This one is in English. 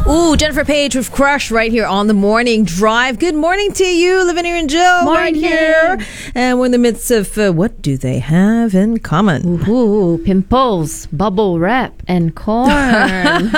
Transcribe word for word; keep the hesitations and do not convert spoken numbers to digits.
Ooh, Jennifer Page with Crush right here on the Morning Drive. Good morning to you, Lavinia and Jill, right Morning. here. And we're in the midst of uh, what do they have in common? Ooh, pimples, bubble wrap, and corn.